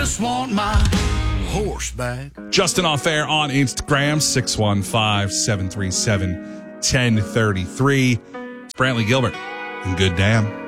just want my horse back. Justin Off Air on Instagram, 615-737-1033. It's Brantley Gilbert and Good Damn.